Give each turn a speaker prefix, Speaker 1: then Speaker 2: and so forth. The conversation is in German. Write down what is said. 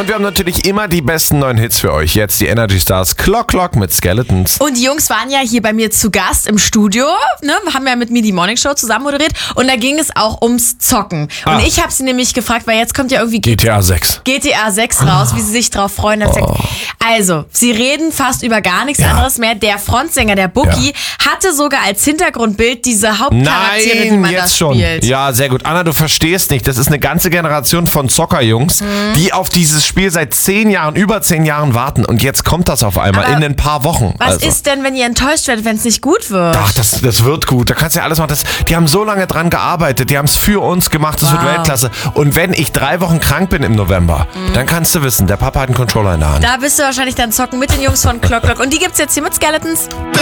Speaker 1: wir haben natürlich immer die besten neuen Hits für euch. Jetzt die Energy Stars Clock mit Skeletons.
Speaker 2: Und die Jungs waren ja hier bei mir zu Gast im Studio, ne? Wir haben ja mit mir die Morning Show zusammen moderiert und da ging es auch ums Zocken. Und ich habe sie nämlich gefragt, weil jetzt kommt ja irgendwie
Speaker 1: GTA 6
Speaker 2: raus, wie sie sich drauf freuen. Also, sie reden fast über gar nichts anderes mehr. Der Frontsänger, der Boogie, hatte sogar als Hintergrundbild diese Hauptcharaktere, die man da spielt.
Speaker 1: Ja, sehr gut. Anna, du verstehst nicht. Das ist eine ganze Generation von Zockerjungs, die auf dieses Spiel seit über 10 Jahren warten. Und jetzt kommt das auf einmal in ein paar Wochen.
Speaker 2: Was ist denn, wenn ihr enttäuscht werdet, wenn es nicht gut wird?
Speaker 1: Ach, das wird gut. Da kannst du ja alles machen. Die haben so lange dran gearbeitet. Die haben es für uns gemacht. Das wird Weltklasse. Und wenn ich 3 Wochen krank bin im November, dann kannst du wissen, der Papa hat einen Controller in der Hand.
Speaker 2: Da bist du wahrscheinlich dann zocken mit den Jungs von Clock. Und die gibt's jetzt hier mit Skeletons.